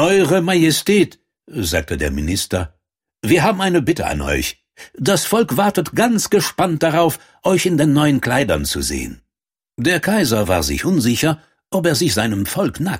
»Eure Majestät«, sagte der Minister, »wir haben eine Bitte an euch. Das Volk wartet ganz gespannt darauf, euch in den neuen Kleidern zu sehen.« Der Kaiser war sich unsicher, ob er sich seinem Volk nackt